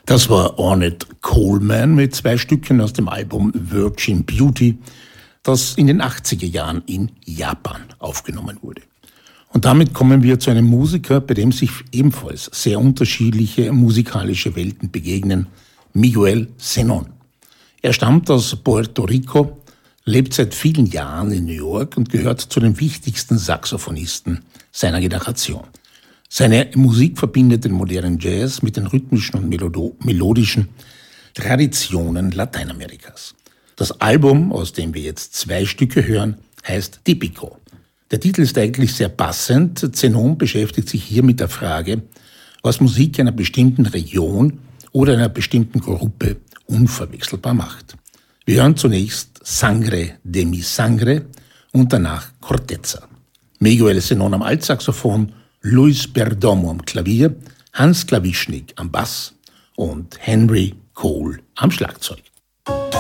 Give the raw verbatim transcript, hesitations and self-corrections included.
Das war Ornette Coleman mit zwei Stücken aus dem Album Virgin Beauty, das in den achtziger Jahren in Japan aufgenommen wurde. Und damit kommen wir zu einem Musiker, bei dem sich ebenfalls sehr unterschiedliche musikalische Welten begegnen, Miguel Zenón. Er stammt aus Puerto Rico, lebt seit vielen Jahren in New York und gehört zu den wichtigsten Saxophonisten seiner Generation. Seine Musik verbindet den modernen Jazz mit den rhythmischen und melodo- melodischen Traditionen Lateinamerikas. Das Album, aus dem wir jetzt zwei Stücke hören, heißt Típico. Der Titel ist eigentlich sehr passend. Zenón beschäftigt sich hier mit der Frage, was Musik einer bestimmten Region oder einer bestimmten Gruppe unverwechselbar macht. Wir hören zunächst Sangre de mi Sangre und danach Corteza. Miguel Zenón am Altsaxophon, Luis Perdomo am Klavier, Hans Klawischnik am Bass und Henry Cole am Schlagzeug.